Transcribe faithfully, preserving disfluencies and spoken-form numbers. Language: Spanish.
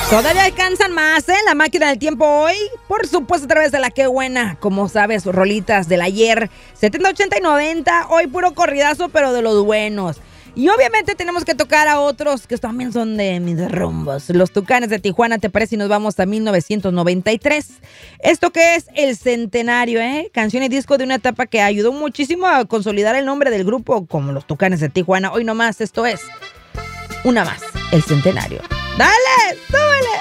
Todavía alcanzan más, ¿eh? La máquina del tiempo hoy, por supuesto, a través de la Qué Buena. Como sabes, rolitas del ayer, setenta, ochenta y noventa. Hoy puro corridazo, pero de los buenos. Y obviamente tenemos que tocar a otros que también son de mis rumbos. Los Tucanes de Tijuana, ¿te parece? Y nos vamos a mil novecientos noventa y tres. Esto que es El Centenario, ¿eh? Canción y disco de una etapa que ayudó muchísimo a consolidar el nombre del grupo como los Tucanes de Tijuana. Hoy nomás, esto es una más, El Centenario. ¡Dale! ¡Súbele!